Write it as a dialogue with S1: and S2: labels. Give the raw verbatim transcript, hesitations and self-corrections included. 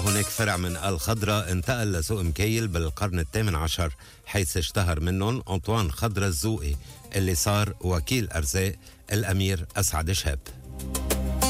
S1: هناك فرع من الخضرة انتقل لسوق مكيل بالقرن الثامن عشر، حيث اشتهر منهم أنطوان خضرة الزوقي اللي صار وكيل أرزاق الأمير أسعد شهاب.